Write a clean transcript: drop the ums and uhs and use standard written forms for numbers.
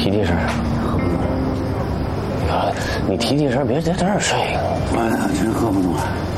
提这事儿，喝不动。你提这事儿别在这儿睡。 我俩真喝不动了。